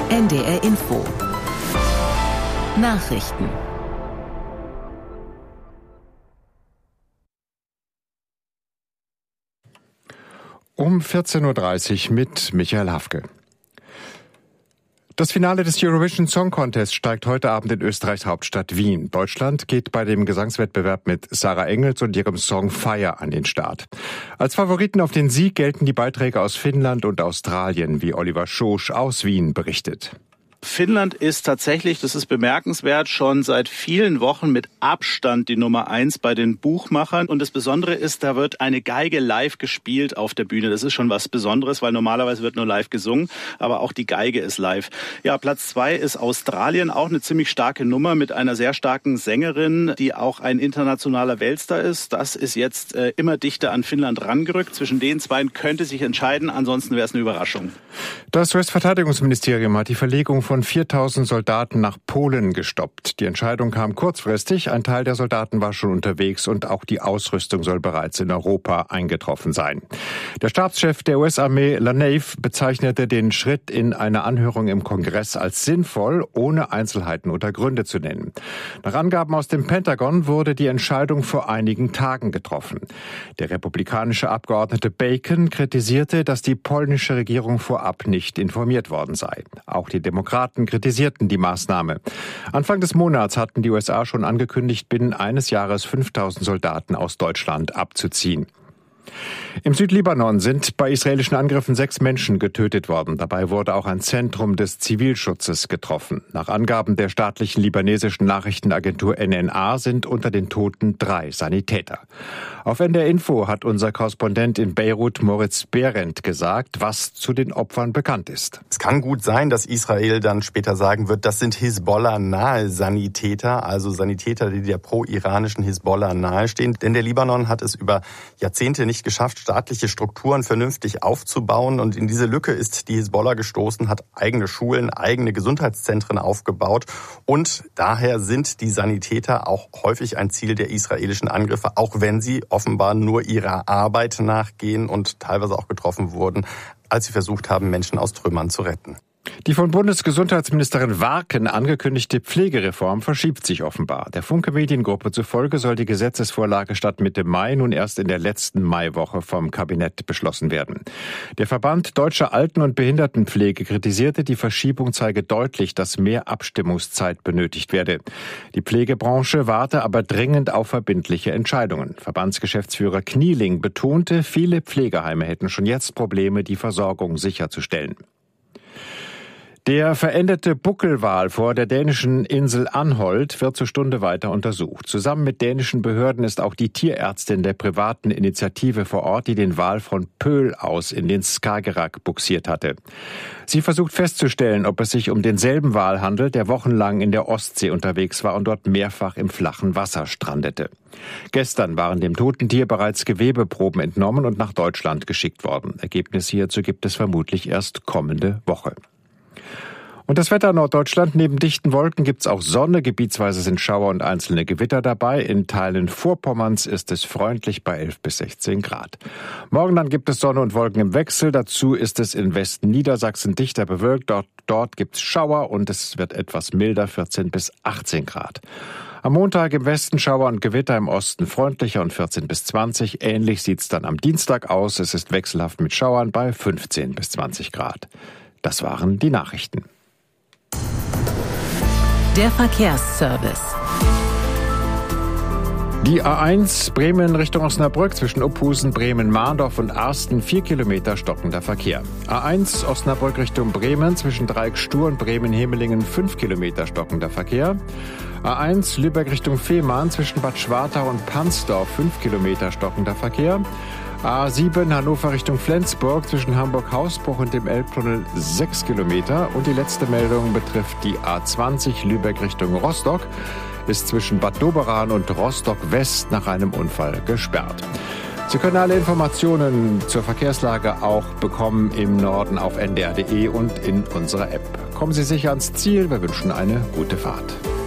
NDR Info. Nachrichten. Um 14.30 Uhr mit Michael Hafke. Das Finale des Eurovision Song Contest steigt heute Abend in Österreichs Hauptstadt Wien. Deutschland geht bei dem Gesangswettbewerb mit Sarah Engels und ihrem Song Fire an den Start. Als Favoriten auf den Sieg gelten die Beiträge aus Finnland und Australien, wie Oliver Schosch aus Wien berichtet. Finnland ist tatsächlich, das ist bemerkenswert, schon seit vielen Wochen mit Abstand die Nummer 1 bei den Buchmachern. Und das Besondere ist, da wird eine Geige live gespielt auf der Bühne. Das ist schon was Besonderes, weil normalerweise wird nur live gesungen, aber auch die Geige ist live. Ja, Platz 2 ist Australien, auch eine ziemlich starke Nummer mit einer sehr starken Sängerin, die auch ein internationaler Weltstar ist. Das ist jetzt immer dichter an Finnland rangerückt. Zwischen den beiden könnte sich entscheiden, ansonsten wäre es eine Überraschung. Das US-Verteidigungsministerium hat die Verlegung von 4.000 Soldaten nach Polen gestoppt. Die Entscheidung kam kurzfristig. Ein Teil der Soldaten war schon unterwegs und auch die Ausrüstung soll bereits in Europa eingetroffen sein. Der Stabschef der US-Armee LaNave bezeichnete den Schritt in einer Anhörung im Kongress als sinnvoll, ohne Einzelheiten oder Gründe zu nennen. Nach Angaben aus dem Pentagon wurde die Entscheidung vor einigen Tagen getroffen. Der republikanische Abgeordnete Bacon kritisierte, dass die polnische Regierung vorab nicht informiert worden sei. Auch die Demokraten kritisierten die Maßnahme. Anfang des Monats hatten die USA schon angekündigt, binnen eines Jahres 5.000 Soldaten aus Deutschland abzuziehen. Im Südlibanon sind bei israelischen Angriffen 6 Menschen getötet worden. Dabei wurde auch ein Zentrum des Zivilschutzes getroffen. Nach Angaben der staatlichen libanesischen Nachrichtenagentur NNA sind unter den Toten 3 Sanitäter. Auf NDR Info hat unser Korrespondent in Beirut Moritz Behrendt gesagt, was zu den Opfern bekannt ist. Es kann gut sein, dass Israel dann später sagen wird, das sind Hisbollah-nahe Sanitäter, also Sanitäter, die der pro-iranischen Hisbollah nahestehen. Denn der Libanon hat es über Jahrzehnte nicht geschafft, staatliche Strukturen vernünftig aufzubauen. Und in diese Lücke ist die Hisbollah gestoßen, hat eigene Schulen, eigene Gesundheitszentren aufgebaut. Und daher sind die Sanitäter auch häufig ein Ziel der israelischen Angriffe, auch wenn sie offenbar nur ihrer Arbeit nachgehen und teilweise auch getroffen wurden, als sie versucht haben, Menschen aus Trümmern zu retten. Die von Bundesgesundheitsministerin Warken angekündigte Pflegereform verschiebt sich offenbar. Der Funke Mediengruppe zufolge soll die Gesetzesvorlage statt Mitte Mai nun erst in der letzten Maiwoche vom Kabinett beschlossen werden. Der Verband Deutscher Alten- und Behindertenpflege kritisierte, die Verschiebung zeige deutlich, dass mehr Abstimmungszeit benötigt werde. Die Pflegebranche warte aber dringend auf verbindliche Entscheidungen. Verbandsgeschäftsführer Knieling betonte, viele Pflegeheime hätten schon jetzt Probleme, die Versorgung sicherzustellen. Der verendete Buckelwal vor der dänischen Insel Anholt wird zur Stunde weiter untersucht. Zusammen mit dänischen Behörden ist auch die Tierärztin der privaten Initiative vor Ort, die den Wal von Pöhl aus in den Skagerrak bugsiert hatte. Sie versucht festzustellen, ob es sich um denselben Wal handelt, der wochenlang in der Ostsee unterwegs war und dort mehrfach im flachen Wasser strandete. Gestern waren dem toten Tier bereits Gewebeproben entnommen und nach Deutschland geschickt worden. Ergebnisse hierzu gibt es vermutlich erst kommende Woche. Und das Wetter in Norddeutschland: neben dichten Wolken gibt's auch Sonne, gebietsweise sind Schauer und einzelne Gewitter dabei. In Teilen Vorpommerns ist es freundlich bei 11 bis 16 Grad. Morgen dann gibt es Sonne und Wolken im Wechsel. Dazu ist es in Westen Niedersachsen dichter bewölkt. Dort gibt's Schauer und es wird etwas milder, 14 bis 18 Grad. Am Montag im Westen Schauer und Gewitter, im Osten freundlicher und 14 bis 20. Ähnlich sieht's dann am Dienstag aus. Es ist wechselhaft mit Schauern bei 15 bis 20 Grad. Das waren die Nachrichten. Der Verkehrsservice. Die A1 Bremen Richtung Osnabrück zwischen Uphusen, Bremen, Mahndorf und Arsten 4 Kilometer stockender Verkehr. A1 Osnabrück Richtung Bremen zwischen Dreieck-Stur und Bremen-Hemelingen 5 Kilometer stockender Verkehr. A1 Lübeck Richtung Fehmarn zwischen Bad Schwartau und Pansdorf 5 Kilometer stockender Verkehr. A7 Hannover Richtung Flensburg zwischen Hamburg-Hausbruch und dem Elbtunnel 6 Kilometer. Und die letzte Meldung betrifft die A20 Lübeck Richtung Rostock. Ist zwischen Bad Doberan und Rostock West nach einem Unfall gesperrt. Sie können alle Informationen zur Verkehrslage auch bekommen im Norden auf ndr.de und in unserer App. Kommen Sie sicher ans Ziel. Wir wünschen eine gute Fahrt.